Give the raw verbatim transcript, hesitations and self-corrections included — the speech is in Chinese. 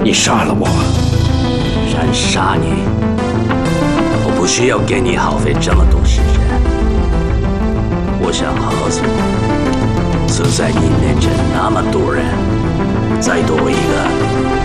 你杀了我。 人杀你，我不需要给你耗费这么多时间。我想合作，就在你面前那么多人，再多一个。